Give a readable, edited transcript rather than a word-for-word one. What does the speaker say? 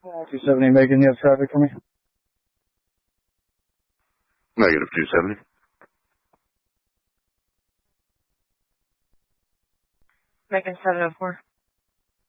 270 Megan, you have traffic for me? Negative 270. Megan 704.